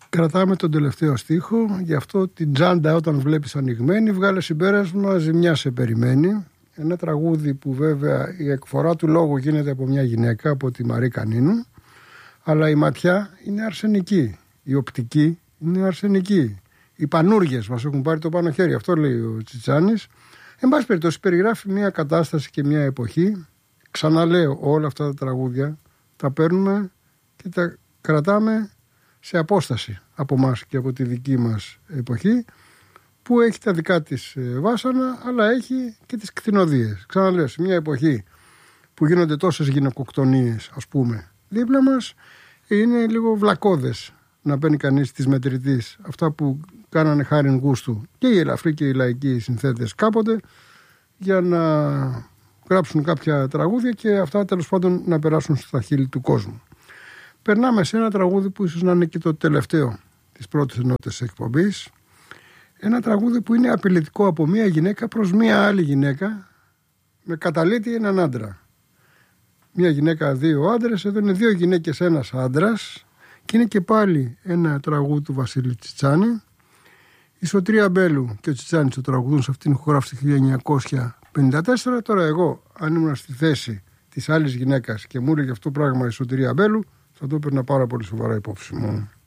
Κρατάμε τον τελευταίο στίχο, γι' αυτό την τσάντα όταν βλέπεις ανοιγμένη, βγάλε συμπέρασμα, ζημιά σε περιμένει. Ένα τραγούδι που βέβαια η εκφορά του λόγου γίνεται από μια γυναίκα, από τη Μαρή Κανίνου, αλλά η ματιά είναι αρσενική, η οπτική είναι αρσενική. Οι πανούργες μας έχουν πάρει το πάνω χέρι, αυτό λέει ο Τσιτσάνης. Εν πάση περιπτώσει περιγράφει μια κατάσταση και μια εποχή. Ξαναλέω, όλα αυτά τα τραγούδια τα παίρνουμε και τα κρατάμε σε απόσταση από μας και από τη δική μας εποχή, που έχει τα δικά της βάσανα, αλλά έχει και τις κτηνοδίες. Ξαναλέω, σε μια εποχή που γίνονται τόσες γυναικοκτονίες, ας πούμε, δίπλα μας, είναι λίγο βλακώδες να παίρνει κανείς της μετρητής αυτά που κάνανε χάριν γούστου και οι ελαφροί και οι λαϊκοί συνθέτες κάποτε, για να γράψουν κάποια τραγούδια και αυτά τέλος πάντων να περάσουν στα χείλη του κόσμου. Περνάμε σε ένα τραγούδι που ίσως να είναι και το τελευταίο της πρώτης ενότητας της εκπομπής. Ένα τραγούδι που είναι απειλητικό από μία γυναίκα προς μία άλλη γυναίκα, με καταλήτη έναν άντρα. Μία γυναίκα, δύο άντρες, εδώ είναι δύο γυναίκες, ένας άντρας, και είναι και πάλι ένα τραγούδι του Βασίλη Τσιτσάνη. Η Σωτηρία Μπέλου και ο Τσιτσάνης το τραγουδούν σε αυτήν, ηχογράφηση το 1954. Τώρα εγώ, αν ήμουν στη θέση της άλλης γυναίκας και μου έλεγε αυτό το πράγμα η Σωτηρία Μπέλου, θα το έπαιρνα πάρα πολύ σοβαρά υπόψη μου.